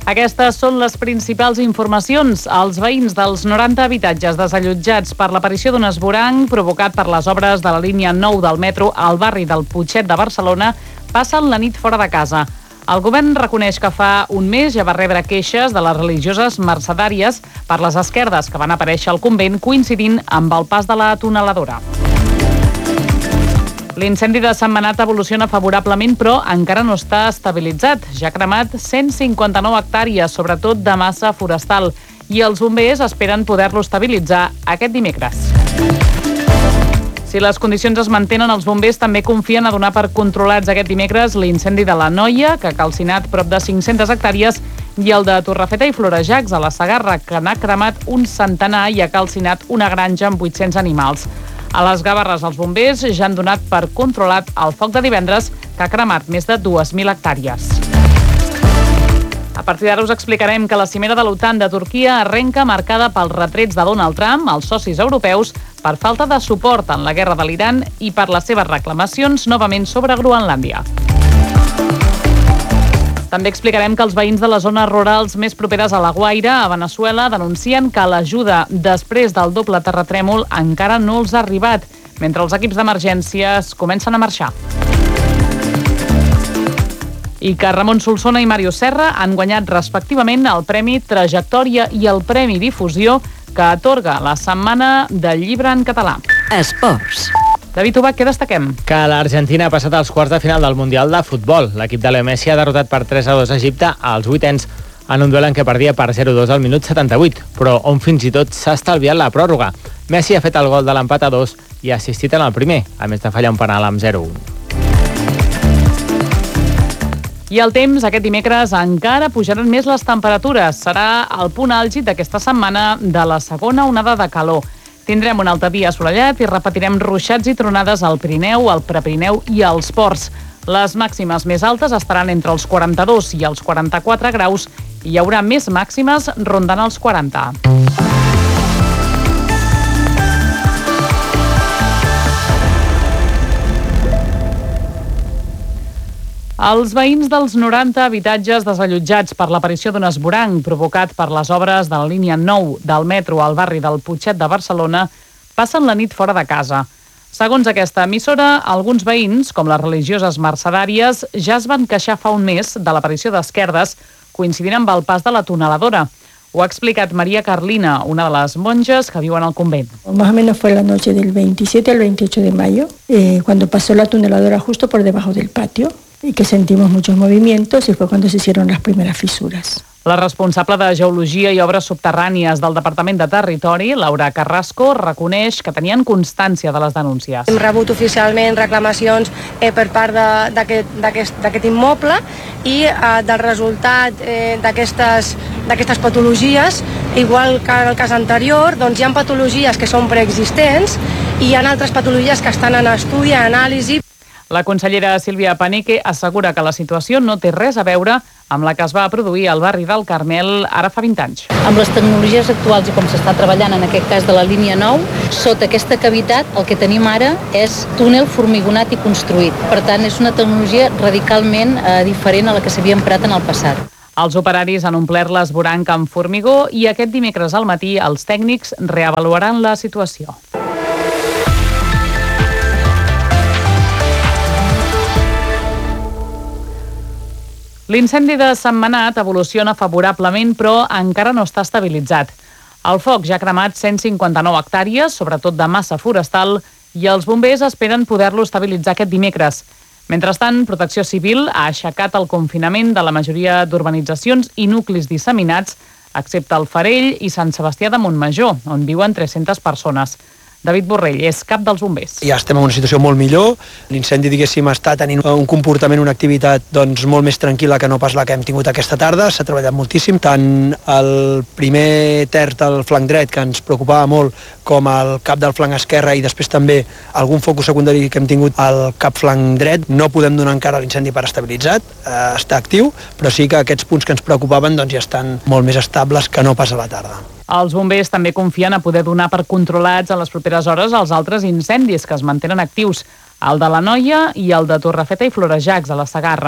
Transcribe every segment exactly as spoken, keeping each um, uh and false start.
Aquestes són les principals informacions. Els veïns dels noranta habitatges desallotjats per l'aparició d'un esvoranc provocat per les obres de la línia nou del metro al barri del Putxet de Barcelona passen la nit fora de casa. El govern reconeix que fa un mes ja va rebre queixes de les religioses mercedàries per les esquerdes que van aparèixer al convent coincidint amb el pas de la tuneladora. L'incendi de Sentmenat evoluciona favorablement, però encara no està estabilitzat. Ja ha cremat cent cinquanta-nou hectàrees, sobretot de massa forestal, i els bombers esperen poder-lo estabilitzar aquest dimecres. Si les condicions es mantenen, els bombers també confien a donar per controlats aquest dimecres l'incendi de la Noia, que ha calcinat prop de cinc-centes hectàrees, i el de Torrefeta i Florejacs, a la Segarra, que n'ha cremat un centenar i ha calcinat una granja amb vuit-cents animals. A les Gavarres, els bombers ja han donat per controlat el foc de divendres, que ha cremat més de dues mil hectàrees. A partir d'ara us explicarem que la cimera de l'OTAN de Turquia arrenca marcada pels retrets de Donald Trump als socis europeus per falta de suport en la guerra de l'Iran i per les seves reclamacions novament sobre Groenlàndia. També explicarem que els veïns de les zones rurals més properes a La Guaira, a Veneçuela, denuncien que l'ajuda després del doble terratrèmol encara no els ha arribat, mentre els equips d'emergències comencen a marxar. I que Ramon Solsona i Màrius Serra han guanyat respectivament el Premi Trajectòria i el Premi Difusió que atorga la Setmana del Llibre en Català. Esports. David Ubach, què destaquem? Que l'Argentina ha passat als quarts de final del Mundial de Futbol. L'equip de Leo Messi ha derrotat per tres a dos a Egipte als vuitens en un duel en què perdia per zero a dos al minut setanta-vuit, però on fins i tot s'ha estalviat la pròrroga. Messi ha fet el gol de l'empat a dos i ha assistit en el primer, a més de fallar un penal amb zero a un. I el temps, aquest dimecres encara pujaran més les temperatures. Serà el punt àlgid d'aquesta setmana de la segona onada de calor. Tindrem un altre dia assolellat i repetirem ruixats i tronades al Pirineu, al Prepirineu i als ports. Les màximes més altes estaran entre els quaranta-dos i els quaranta-quatre graus i hi haurà més màximes rondant els quaranta. Els veïns dels noranta habitatges desallotjats per l'aparició d'un esvoranc provocat per les obres de la línia nou del metro al barri del Putxet de Barcelona passen la nit fora de casa. Segons aquesta emissora, alguns veïns, com les religioses mercedàries, ja es van queixar fa un mes de l'aparició d'esquerdes coincidint amb el pas de la tuneladora. Ho ha explicat María Carlina, una de les monges que viuen al convent. Más o menos fue la noche del veintisiete al veintiocho de mayo, eh, cuando pasó la tuneladora justo por debajo del patio y que sentimos muchos movimientos y fue cuando se hicieron las primeras fisuras. La responsable de Geologia i Obres Subterrànies del Departament de Territori, Laura Carrasco, reconeix que tenien constància de les denúncies. Hem rebut oficialment reclamacions eh, per part d'aquest immoble i eh, del resultat eh, d'aquestes patologies, igual que en el cas anterior, doncs hi ha patologies que són preexistents i hi ha altres patologies que estan en estudi, en anàlisi. La consellera Sílvia Panique assegura que la situació no té res a veure amb la que es va produir al barri del Carmel ara fa vint anys. Amb les tecnologies actuals i com s'està treballant en aquest cas de la línia nou, sota aquesta cavitat el que tenim ara és túnel formigonat i construït. Per tant, és una tecnologia radicalment eh, diferent a la que s'havia emprat en el passat. Els operaris han omplert l'esvoranc amb formigó i aquest dimecres al matí els tècnics reavaluaran la situació. L'incendi de Sentmenat evoluciona favorablement, però encara no està estabilitzat. El foc ja ha cremat cent cinquanta-nou hectàrees, sobretot de massa forestal, i els bombers esperen poder-lo estabilitzar aquest dimecres. Mentrestant, Protecció Civil ha aixecat el confinament de la majoria d'urbanitzacions i nuclis disseminats, excepte el Farell i Sant Sebastià de Montmajor, on viuen tres-centes persones. David Borrell és cap dels bombers. Ja estem en una situació molt millor. L'incendi, diguéssim, està tenint un comportament, una activitat doncs, molt més tranquil·la que no pas la que hem tingut aquesta tarda. S'ha treballat moltíssim, tant el primer terç del flanc dret, que ens preocupava molt, com el cap del flanc esquerre i després també algun focus secundari que hem tingut al cap flanc dret. No podem donar encara l'incendi per estabilitzat, eh, està actiu, però sí que aquests punts que ens preocupaven doncs, ja estan molt més estables que no pas a la tarda. Els bombers també confien a poder donar per controlats a les properes hores els altres incendis que es mantenen actius, el de la Noia i el de Torrefeta i Florejacs, a la Segarra.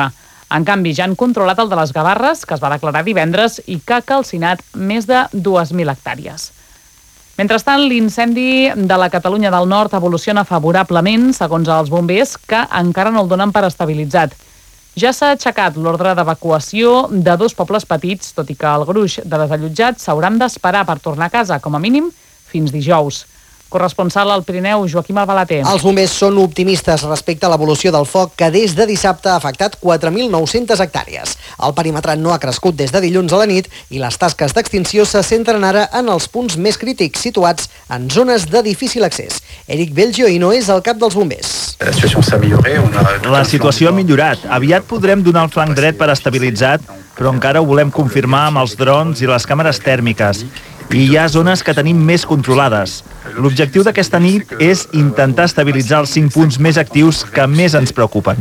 En canvi, ja han controlat el de les Gavarres, que es va declarar divendres i que ha calcinat més de dues mil hectàrees. Mentrestant, l'incendi de la Catalunya del Nord evoluciona favorablement, segons els bombers, que encara no el donen per estabilitzat. Ja s'ha aixecat l'ordre d'evacuació de dos pobles petits, tot i que el gruix de desallotjats s'hauran d'esperar per tornar a casa, com a mínim, fins dijous. Corresponsal al Pirineu, Joaquim Albalater. Els bombers són optimistes respecte a l'evolució del foc, que des de dissabte ha afectat quatre mil nou-centes hectàrees. El perímetre no ha crescut des de dilluns a la nit i les tasques d'extinció se centren ara en els punts més crítics, situats en zones de difícil accés. Eric Belgioino és el cap dels bombers. La situació ha millorat. Aviat podrem donar el flanc dret per estabilitzat, però encara ho volem confirmar amb els drons i les càmeres tèrmiques. I hi ha zones que tenim més controlades. L'objectiu d'aquesta nit és intentar estabilitzar els cinc punts més actius que més ens preocupen.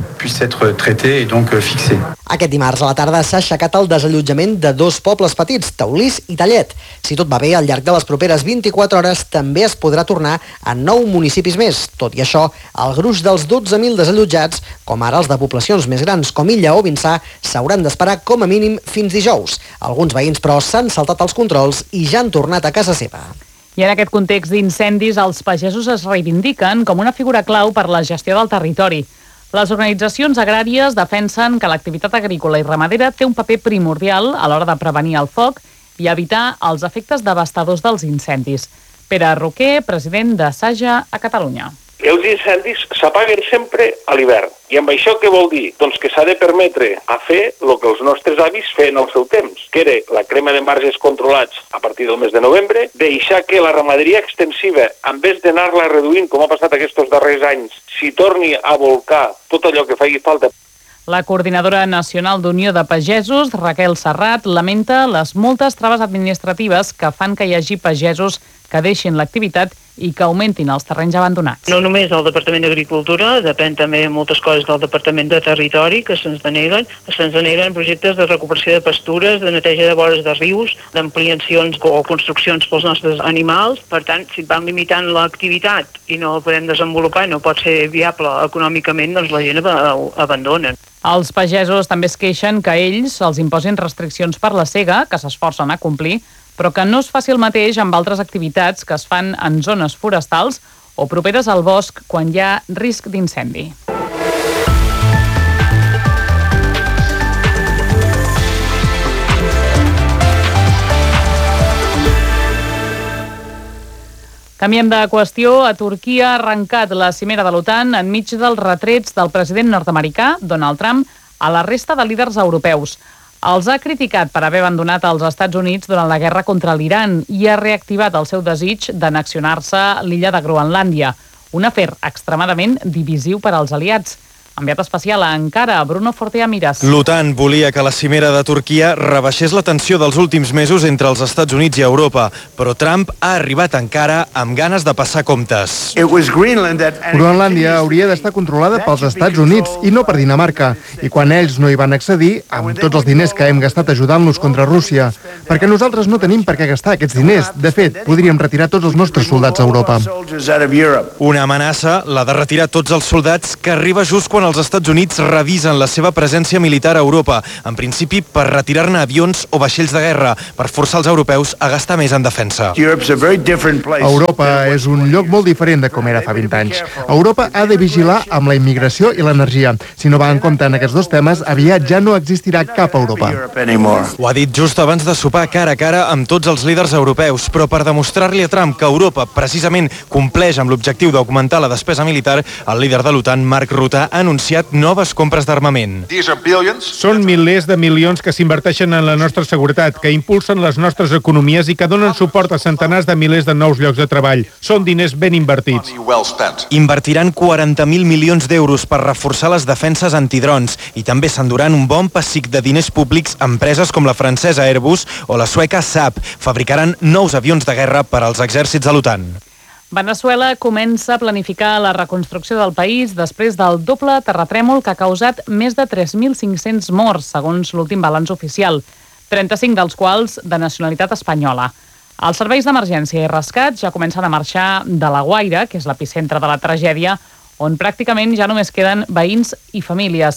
Aquest dimarts a la tarda s'ha aixecat el desallotjament de dos pobles petits, Taulís i Tallet. Si tot va bé, al llarg de les properes vint-i-quatre hores també es podrà tornar a nou municipis més. Tot i això, el gruix dels dotze mil desallotjats, com ara els de poblacions més grans com Illa o Vinçà, s'hauran d'esperar com a mínim fins dijous. Alguns veïns, però, s'han saltat els controls i ja han tornat a casa seva. I en aquest context d'incendis, els pagesos es reivindiquen com una figura clau per la gestió del territori. Les organitzacions agràries defensen que l'activitat agrícola i ramadera té un paper primordial a l'hora de prevenir el foc i evitar els efectes devastadors dels incendis. Pere Roquer, president de Saja a Catalunya. Els incendis s'apaguen sempre a l'hivern. I amb això què vol dir? Doncs que s'ha de permetre a fer el que els nostres avis feien al seu temps, que era la crema de marges controlats a partir del mes de novembre, deixar que la ramaderia extensiva, en vez d'anar-la reduint, com ha passat aquests darrers anys, s'hi torni a volcar tot allò que faci falta. La coordinadora nacional d'Unió de Pagesos, Raquel Serrat, lamenta les moltes traves administratives que fan que hi hagi pagesos que deixin l'activitat i que augmentin els terrenys abandonats. No només del Departament d'Agricultura, depèn també moltes coses del Departament de Territori, que se'ns deneguen. Se'ns deneguen projectes de recuperació de pastures, de neteja de vores de rius, d'ampliacions o construccions pels nostres animals. Per tant, si et van limitant l'activitat i no la podem desenvolupar i no pot ser viable econòmicament, doncs la gent abandona. Els pagesos també es queixen que ells els imposin restriccions per la sega, que s'esforcen a complir, però que no es faci el mateix amb altres activitats que es fan en zones forestals o properes al bosc quan hi ha risc d'incendi. Canviem de qüestió. A Turquia ha arrencat la cimera de l'OTAN enmig dels retrets del president nord-americà, Donald Trump, a la resta de líders europeus. Els ha criticat per haver abandonat els Estats Units durant la guerra contra l'Iran i ha reactivat el seu desig d'annexionar-se l'illa de Groenlàndia, un afer extremadament divisiu per als aliats. Enviat especial a Ankara, Bruno Fortea Miras. L'OTAN volia que la cimera de Turquia rebaixés la tensió dels últims mesos entre els Estats Units i Europa, però Trump ha arribat a Ankara amb ganes de passar comptes. Groenlàndia hauria d'estar controlada pels Estats Units i no per Dinamarca, i quan ells no hi van accedir, amb tots els diners que hem gastat ajudant-los contra Rússia, perquè nosaltres no tenim per què gastar aquests diners. De fet, podríem retirar tots els nostres soldats a Europa. Una amenaça, la de retirar tots els soldats, que arriba just quan els Estats Units revisen la seva presència militar a Europa, en principi per retirar-ne avions o vaixells de guerra, per forçar els europeus a gastar més en defensa. Europa és un lloc molt diferent de com era fa vint anys. Europa ha de vigilar amb la immigració i l'energia. Si no va en compte en aquests dos temes, aviat ja no existirà cap Europa. Ho ha dit just abans de sopar cara a cara amb tots els líders europeus, però per demostrar-li a Trump que Europa precisament compleix amb l'objectiu d'augmentar la despesa militar, el líder de l'OTAN, Mark Rutte, ha anunciat noves compres d'armament. Són milers de milions que s'inverteixen en la nostra seguretat, que impulsen les nostres economies i que donen suport a centenars de milers de nous llocs de treball. Són diners ben invertits. Invertiran quaranta mil milions d'euros per reforçar les defenses antidrons i també s'enduran un bon pessic de diners públics a empreses com la francesa Airbus o la sueca Saab. Fabricaran nous avions de guerra per als exèrcits de l'OTAN. Veneçuela comença a planificar la reconstrucció del país després del doble terratrèmol que ha causat més de tres mil cinc-cents morts, segons l'últim balanç oficial, trenta-cinc dels quals de nacionalitat espanyola. Els serveis d'emergència i rescat ja comencen a marxar de La Guaira, que és l'epicentre de la tragèdia, on pràcticament ja només queden veïns i famílies.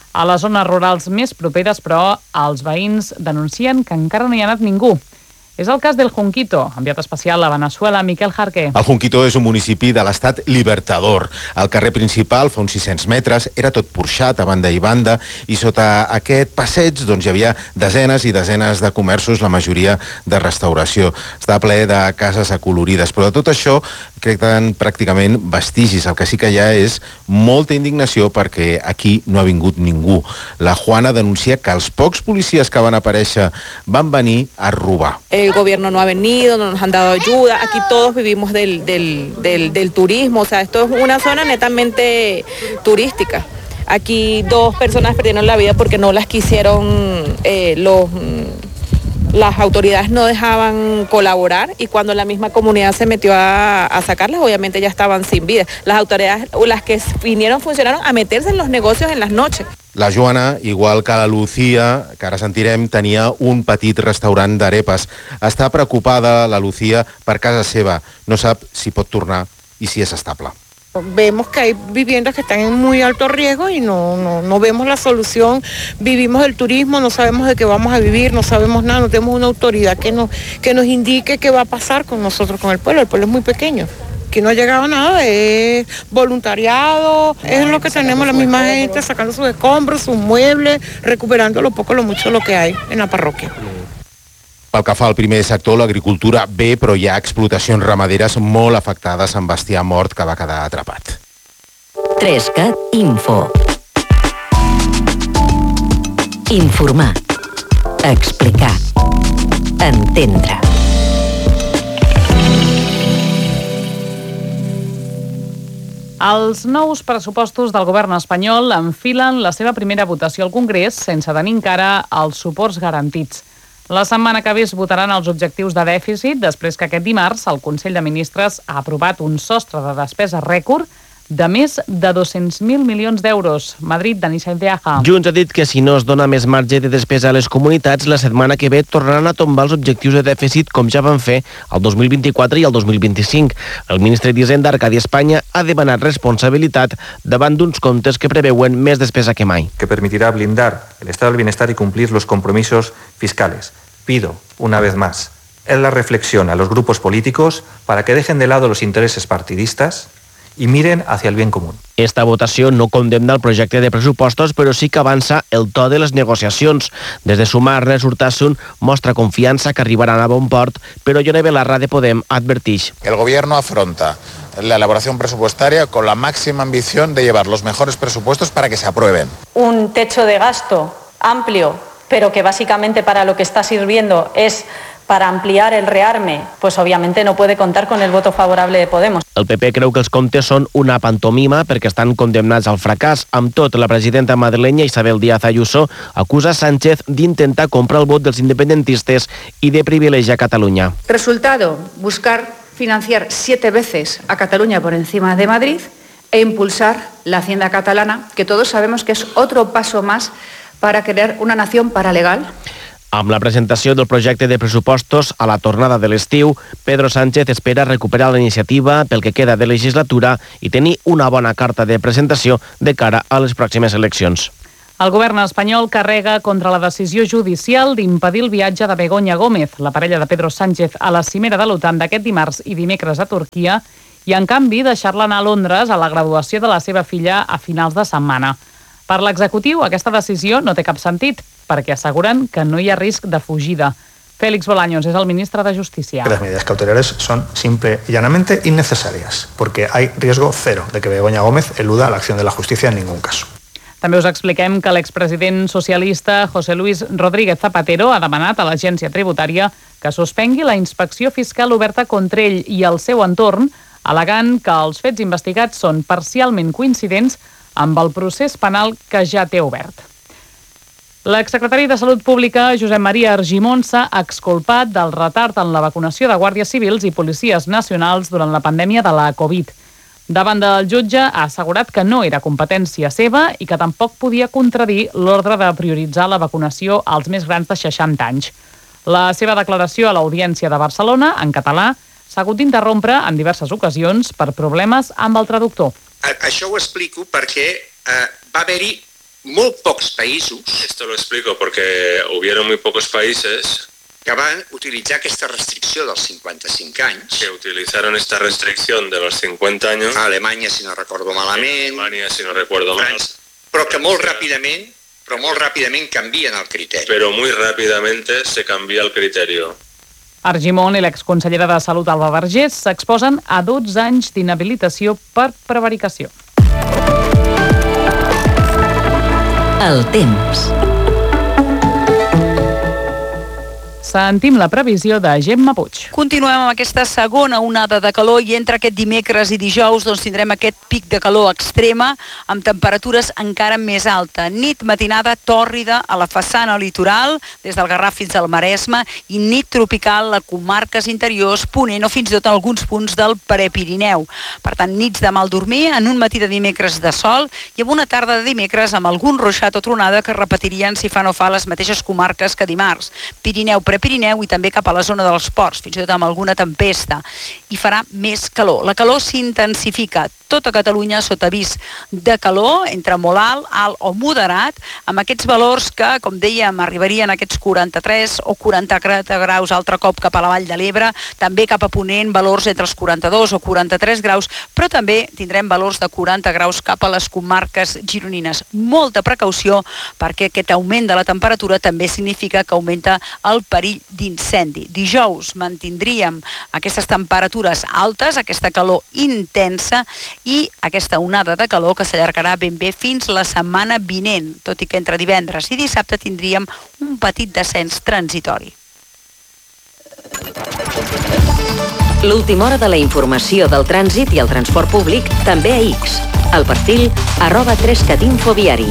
A les zones rurals més properes, però, els veïns denuncien que encara no hi ha anat ningú. És el cas del Junquito, enviat especial a Veneçuela, Miquel Jarqué. El Junquito és un municipi de l'estat Libertador. El carrer principal, fa uns sis-cents metres, era tot porxat a banda i banda, i sota aquest passeig doncs, hi havia desenes i desenes de comerços, la majoria de restauració. Està ple de cases acolorides, però de tot això queden pràcticament vestigis. El que sí que hi ha és molta indignació perquè aquí no ha vingut ningú. La Juana denuncia que els pocs policies que van aparèixer van venir a robar. El gobierno no ha venido, no nos han dado ayuda. Aquí todos vivimos del, del, del, del turismo, o sea, esto es una zona netamente turística. Aquí dos personas perdieron la vida porque no las quisieron, eh, los, las autoridades no dejaban colaborar, y cuando la misma comunidad se metió a, a sacarlas, obviamente ya estaban sin vida. Las autoridades, las que vinieron, funcionaron a meterse en los negocios en las noches. La Joana, igual que la Lucía, que ara sentirem, tenia un petit restaurant d'arepes. Està preocupada la Lucía per casa seva. No sap si pot tornar i si és estable. Vemos que hay viviendas que están en muy alto riesgo y no, no, no vemos la solución. Vivimos del turismo, no sabemos de qué vamos a vivir, no sabemos nada, no tenemos una autoridad que nos, que nos indique qué va a pasar con nosotros, con el pueblo. El pueblo es muy pequeño. Aquí no ha llegado nada, es voluntariado, es lo que tenemos, la misma gente sacando sus escombros, sus muebles, recuperando lo poco, lo mucho lo que hay en la parroquia. Pel que fa al primer sector, l'agricultura bé, però hi ha explotacions ramaderes molt afectades amb bestiar mort que va quedar atrapat. Trescat Info. Informar. Explicar. Entendre. Els nous pressupostos del govern espanyol enfilen la seva primera votació al Congrés sense tenir encara els suports garantits. La setmana que ve es votaran els objectius de dèficit després que aquest dimarts el Consell de Ministres ha aprovat un sostre de despesa rècord de més de dos-cents mil milions d'euros. Madrid, Denis Aldeaja. Junts ha dit que si no es dona més marge de despesa a les comunitats, la setmana que ve tornaran a tombar els objectius de dèficit com ja van fer el dos mil vint-i-quatre i el dos mil vint-i-cinc. El ministre d'Hisenda, Arcadi Espanya, ha demanat responsabilitat davant d'uns comptes que preveuen més despesa que mai. Que permitirá blindar el estado del bienestar y cumplir los compromisos fiscales. Pido, una vez más, en la reflexión a los grupos políticos para que dejen de lado los intereses partidistas i miren hacia el bien común. Esta votació no condemna el projecte de pressupostos, però sí que avança el to de les negociacions. Des de Sumar, Ernest Urtasun mostra confiança que arribaran a bon port, però Ione Belarra de Podem advertix. El gobierno afronta la elaboración presupuestaria con la máxima ambición de llevar los mejores presupuestos para que se aprueben. Un techo de gasto amplio, pero que básicamente para lo que está sirviendo es para ampliar el rearme, pues obviamente no puede contar con el voto favorable de Podemos. El P P creu que els comptes són una pantomima perquè estan condemnats al fracàs. Amb tot, la presidenta madrilenya Isabel Díaz Ayuso acusa Sánchez d'intentar comprar el vot dels independentistes i de privilegiar Catalunya. Resultado, buscar financiar siete veces a Cataluña por encima de Madrid e impulsar la hacienda catalana, que todos sabemos que es otro paso más para crear una nación paralegal. Amb la presentació del projecte de pressupostos a la tornada de l'estiu, Pedro Sánchez espera recuperar la iniciativa pel que queda de legislatura i tenir una bona carta de presentació de cara a les pròximes eleccions. El govern espanyol carrega contra la decisió judicial d'impedir el viatge de Begoña Gómez, la parella de Pedro Sánchez, a la cimera de l'OTAN d'aquest dimarts i dimecres a Turquia, i en canvi deixar-la anar a Londres a la graduació de la seva filla a finals de setmana. Per l'executiu, aquesta decisió no té cap sentit, perquè asseguren que no hi ha risc de fugida. Félix Bolaños és el ministre de Justícia. Las medidas cautelares son simple y llanamente innecesarias, porque hay riesgo cero de que Begoña Gómez eluda la acción de la justicia en ningún caso. També us expliquem que l'expresident socialista José Luis Rodríguez Zapatero ha demanat a l'agència tributària que suspengui la inspecció fiscal oberta contra ell i el seu entorn, al·legant que els fets investigats són parcialment coincidents amb el procés penal que ja té obert. L'exsecretari de Salut Pública, Josep Maria Argimon, s'ha exculpat del retard en la vacunació de guàrdies civils i policies nacionals durant la pandèmia de la Covid. Davant del jutge ha assegurat que no era competència seva i que tampoc podia contradir l'ordre de prioritzar la vacunació als més grans de seixanta anys. La seva declaració a l'Audiència de Barcelona, en català, s'ha hagut d'interrompre en diverses ocasions per problemes amb el traductor. Això ho explico perquè eh, va haver-hi molt pocs països... Esto lo explico porque hubieron muy pocos países que van utilitzar aquesta restricció dels cinquanta-cinc anys. Que utilizaron esta restricción de los cincuenta años. A Alemanya, si no recordo malament. Alemanya, si no recuerdo mal. Però que molt ràpidament, però molt ràpidament canvien el criteri. Pero muy rápidamente se cambia el criterio. Argimon i l'exconsellera de Salut, Alba Vergés, s'exposen a dotze anys d'inhabilitació per prevaricació. El temps. Sentim la previsió de Gemma Puig. Continuem amb aquesta segona onada de calor i entre aquest dimecres i dijous doncs, tindrem aquest pic de calor extrema amb temperatures encara més altes. Nit matinada tòrrida a la façana litoral, des del Garraf fins al Maresme, i nit tropical a comarques interiors, Ponent o fins i tot en alguns punts del Prepirineu. Per tant, nits de mal dormir, en un matí de dimecres de sol i amb una tarda de dimecres amb algun ruixat o tronada que repetirien si fa no fa les mateixes comarques que dimarts. Pirineu, Pirineu i també cap a la zona dels ports, fins i tot amb alguna tempesta. I farà més calor. La calor s'intensifica. Tota Catalunya sota avís de calor, entre molt alt, alt o moderat, amb aquests valors que, com dèiem, arribarien a aquests quaranta-tres o quaranta graus altre cop cap a la Vall de l'Ebre, també cap a Ponent, valors entre els quaranta-dos o quaranta-tres graus, però també tindrem valors de quaranta graus cap a les comarques gironines. Molta precaució, perquè aquest augment de la temperatura també significa que augmenta el perill d'incendi. Dijous mantindríem aquestes temperatures altes, aquesta calor intensa i aquesta onada de calor que s'allargarà ben bé fins la setmana vinent, tot i que entre divendres i dissabte tindríem un petit descens transitori. L'última hora de la informació del trànsit i el transport públic també a X, al perfil arroba trescat infoviari.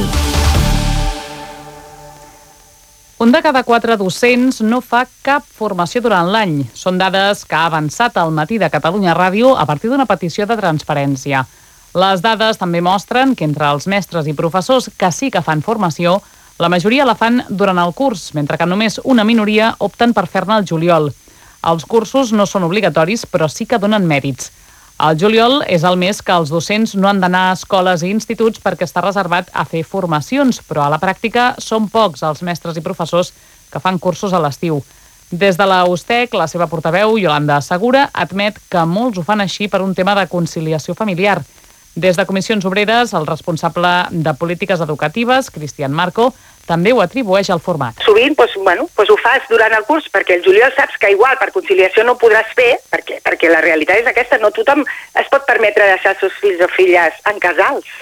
Un de cada quatre docents no fa cap formació durant l'any. Són dades que ha avançat al Matí de Catalunya Ràdio a partir d'una petició de transparència. Les dades també mostren que entre els mestres i professors que sí que fan formació, la majoria la fan durant el curs, mentre que només una minoria opten per fer-ne al juliol. Els cursos no són obligatoris, però sí que donen mèrits. El juliol és el mes que els docents no han d'anar a escoles i instituts perquè està reservat a fer formacions, però a la pràctica són pocs els mestres i professors que fan cursos a l'estiu. Des de la USTEC, la seva portaveu, Iolanda Segura, admet que molts ho fan així per un tema de conciliació familiar. Des de Comissions Obreres, el responsable de polítiques educatives, Cristian Marco, també ho atribueix al format. Sovint doncs, bueno, doncs ho fas durant el curs perquè el juliol saps que igual per conciliació no ho podràs fer, perquè, perquè la realitat és aquesta, no tothom es pot permetre deixar els seus fills o filles en casals.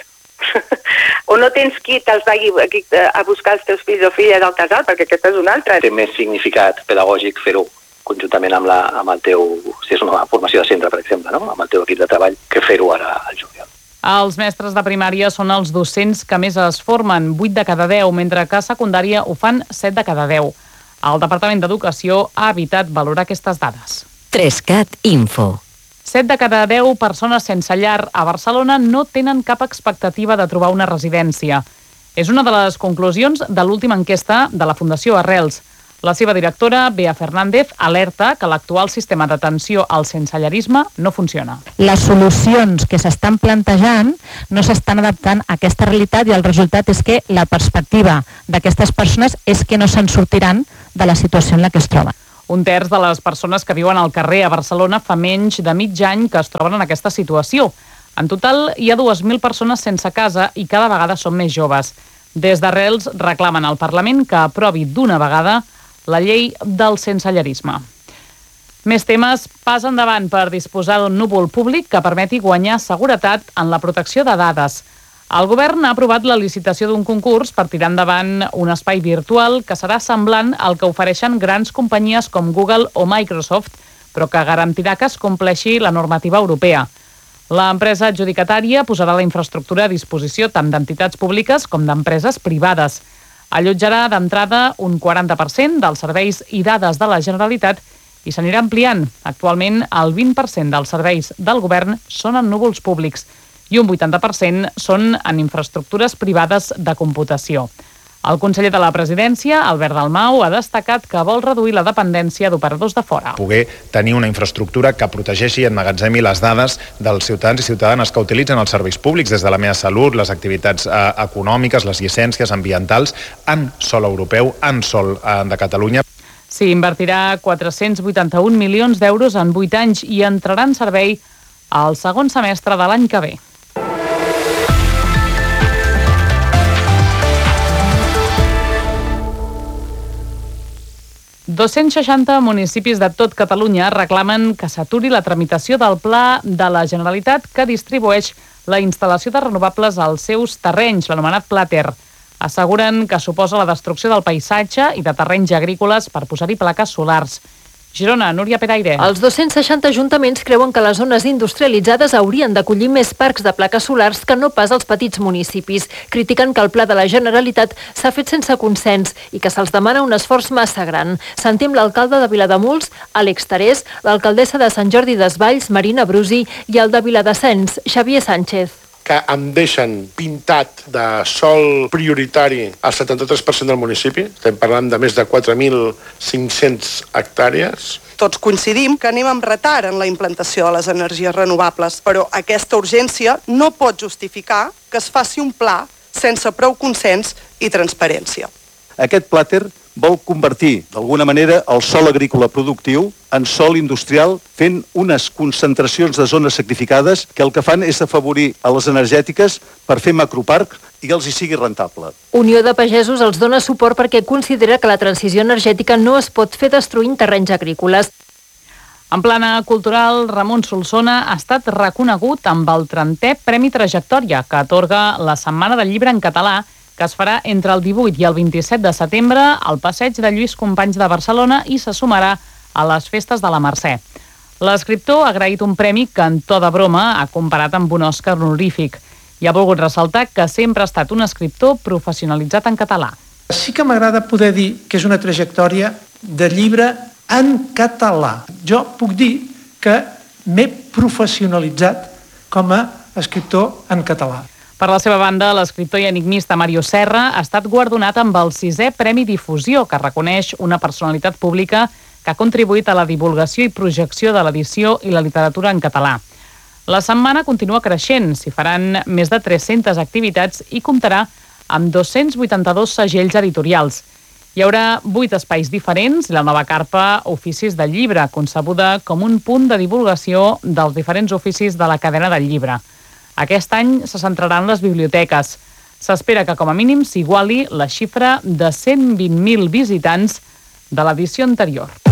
O no tens qui te'ls vagi a buscar els teus fills o filles al casal, perquè aquesta és una altra. Té més significat pedagògic fer-ho conjuntament amb, la, amb el teu, si és una formació de centre, per exemple, no? Amb el teu equip de treball, que fer-ho ara al juliol. Els mestres de primària són els docents que més es formen, vuit de cada deu, mentre que a secundària ho fan set de cada deu. El Departament d'Educació ha evitat valorar aquestes dades. trescat Info. set de cada deu persones sense llar a Barcelona no tenen cap expectativa de trobar una residència. És una de les conclusions de l'última enquesta de la Fundació Arrels. La seva directora, Bea Fernández, alerta que l'actual sistema d'atenció al sensellarisme no funciona. Les solucions que s'estan plantejant no s'estan adaptant a aquesta realitat i el resultat és que la perspectiva d'aquestes persones és que no se'n sortiran de la situació en la que es troben. Un terç de les persones que viuen al carrer a Barcelona fa menys de mig any que es troben en aquesta situació. En total, hi ha dues mil persones sense casa i cada vegada són més joves. Des d'Arrels reclamen al Parlament que aprovi d'una vegada la llei del sensellarisme. Més temes, pas endavant per disposar d'un núvol públic que permeti guanyar seguretat en la protecció de dades. El govern ha aprovat la licitació d'un concurs per tirar endavant un espai virtual que serà semblant al que ofereixen grans companyies com Google o Microsoft, però que garantirà que es compleixi la normativa europea. L'empresa adjudicatària posarà la infraestructura a disposició tant d'entitats públiques com d'empreses privades. Allotjarà d'entrada un quaranta per cent dels serveis i dades de la Generalitat i s'anirà ampliant. Actualment, el vint per cent dels serveis del govern són en núvols públics i un vuitanta per cent són en infraestructures privades de computació. El conseller de la Presidència, Albert Dalmau, ha destacat que vol reduir la dependència d'operadors de fora. Poder tenir una infraestructura que protegeixi i emmagatzemi les dades dels ciutadans i ciutadanes que utilitzen els serveis públics, des de la meva salut, les activitats eh, econòmiques, les llicències ambientals, en sòl europeu, en sòl eh, de Catalunya. S'hi invertirà quatre-cents vuitanta-un milions d'euros en vuit anys i entrarà en servei al segon semestre de l'any que ve. dos-cents seixanta municipis de tot Catalunya reclamen que s'aturi la tramitació del pla de la Generalitat que distribueix la instal·lació de renovables als seus terrenys, l'anomenat Plater. Asseguren que suposa la destrucció del paisatge i de terrenys agrícoles per posar-hi plaques solars. Girona, Núria Peraire. Els dos-cents seixanta ajuntaments creuen que les zones industrialitzades haurien d'acollir més parcs de plaques solars que no pas els petits municipis. Critiquen que el pla de la Generalitat s'ha fet sense consens i que se'ls demana un esforç massa gran. Sentim l'alcalde de Vilademuls, Àlex Tarés, l'alcaldessa de Sant Jordi Desvalls, Marina Brusi, i el de Viladescens, Xavier Sánchez. Que em deixen pintat de sòl prioritari al setanta-tres per cent del municipi. Estem parlant de més de quatre mil cinc-cents hectàrees. Tots coincidim que anem amb retard en la implantació de les energies renovables, però aquesta urgència no pot justificar que es faci un pla sense prou consens i transparència. Aquest plàter vol convertir, d'alguna manera, el sòl agrícola productiu en sòl industrial, fent unes concentracions de zones sacrificades que el que fan és afavorir a les energètiques per fer macroparcs i que els hi sigui rentable. Unió de Pagesos els dona suport perquè considera que la transició energètica no es pot fer destruint terrenys agrícoles. En plana cultural, Ramon Solsona ha estat reconegut amb el trentè Premi Trajectòria que atorga la Setmana del Llibre en Català, que es farà entre el divuit i el vint-i-set de setembre al passeig de Lluís Companys de Barcelona i se sumarà a les festes de la Mercè. L'escriptor ha agraït un premi que en to de broma ha comparat amb un Òscar honorífic i ha volgut ressaltar que sempre ha estat un escriptor professionalitzat en català. Sí que m'agrada poder dir que és una trajectòria de llibre en català. Jo puc dir que m'he professionalitzat com a escriptor en català. Per la seva banda, l'escriptor i enigmista Mario Serra ha estat guardonat amb el sisè Premi Difusió, que reconeix una personalitat pública que ha contribuït a la divulgació i projecció de l'edició i la literatura en català. La setmana continua creixent, s'hi faran més de tres-centes activitats i comptarà amb dos-cents vuitanta-dos segells editorials. Hi haurà vuit espais diferents i la nova carpa Oficis del Llibre, concebuda com un punt de divulgació dels diferents oficis de la cadena del llibre. Aquest any se centrarà en les biblioteques. S'espera que com a mínim s'iguali la xifra de cent vint mil visitants de l'edició anterior.